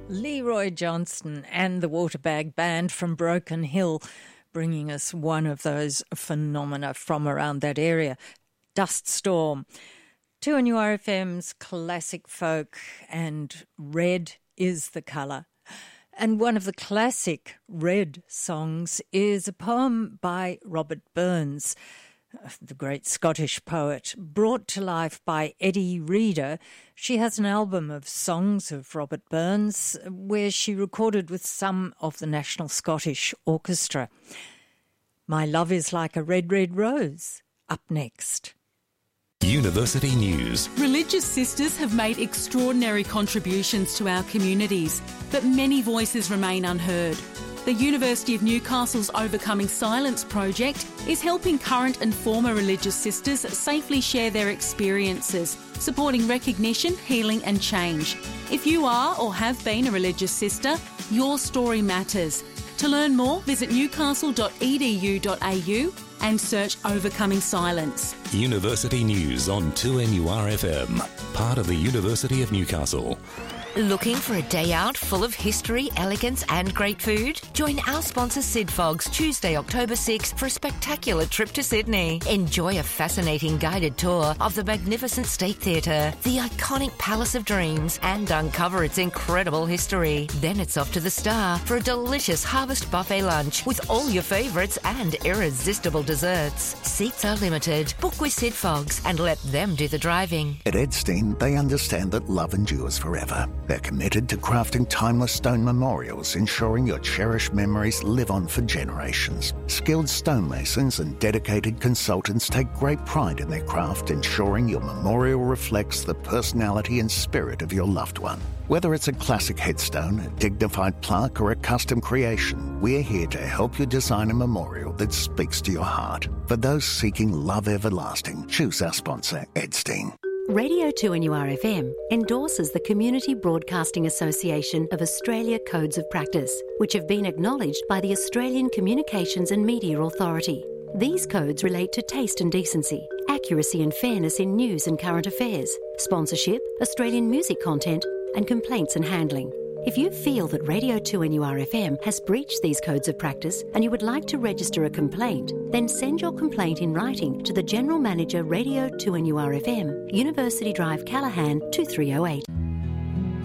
Leroy Johnston and the Waterbag Band from Broken Hill, bringing us one of those phenomena from around that area, Dust Storm. 2NURFM's classic folk, and red is the colour. And one of the classic Red songs is a poem by Robert Burns, the great Scottish poet, brought to life by Eddie Reader. She has an album of songs of Robert Burns where she recorded with some of the National Scottish Orchestra. My Love is Like a Red, Red Rose, up next. University News. Religious sisters have made extraordinary contributions to our communities, but many voices remain unheard. The University of Newcastle's Overcoming Silence project is helping current and former religious sisters safely share their experiences, supporting recognition, healing and change. If you are or have been a religious sister, your story matters. To learn more, visit newcastle.edu.au and search Overcoming Silence. University News on 2NURFM, part of the University of Newcastle. Looking for a day out full of history, elegance and great food? Join our sponsor Sid Fogs Tuesday, October 6th for a spectacular trip to Sydney. Enjoy a fascinating guided tour of the magnificent State Theatre, the iconic Palace of Dreams, and uncover its incredible history. Then it's off to the Star for a delicious harvest buffet lunch with all your favourites and irresistible desserts. Seats are limited. Book with Sid Fogs and let them do the driving. At Edstein, they understand that love endures forever. They're committed to crafting timeless stone memorials, ensuring your cherished memories live on for generations. Skilled stonemasons and dedicated consultants take great pride in their craft, ensuring your memorial reflects the personality and spirit of your loved one. Whether it's a classic headstone, a dignified plaque, or a custom creation, we're here to help you design a memorial that speaks to your heart. For those seeking love everlasting, choose our sponsor, Edstein. Radio 2NURFM endorses the Community Broadcasting Association of Australia Codes of Practice, which have been acknowledged by the Australian Communications and Media Authority. These codes relate to taste and decency, accuracy and fairness in news and current affairs, sponsorship, Australian music content, and complaints and handling. If you feel that Radio 2NURFM has breached these codes of practice and you would like to register a complaint, then send your complaint in writing to the General Manager, Radio 2NURFM, University Drive, Callaghan, 2308.